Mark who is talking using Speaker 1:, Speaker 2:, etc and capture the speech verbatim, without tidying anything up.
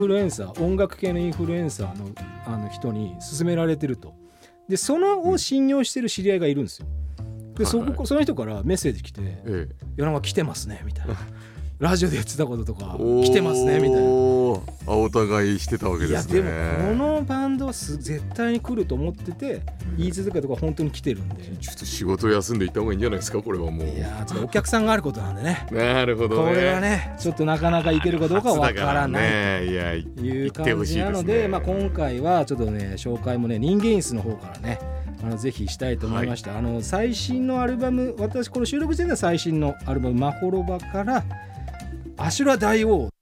Speaker 1: フルエンサー音楽系のインフルエンサー の, あの人に勧められてると。でそのを信用してる知り合いがいるんですよ。で、はいはい、そ, こその人からメッセージ来て、ええ、いやなんか来てますねみたいなラジオでやってたこととか来てますねみたいな。
Speaker 2: あ、お互いしてたわけですね。
Speaker 1: いやでもこのバンドはす絶対に来ると思ってて、言い続けたとか本当に来てるんで、
Speaker 2: ちょっと仕事休んでいった方がいいんじゃないですかこれは。もう
Speaker 1: いやちょっとお客さんがあることなんでね
Speaker 2: なるほどね。
Speaker 1: これはねちょっとなかなかいけるかどうかはわからないという感じなの で, で、ねまあ、今回はちょっとね紹介もね人間椅子の方からねあのぜひしたいと思いました、はい、あの最新のアルバム、私この収録時点では最新のアルバムマホロバからアシュラ大王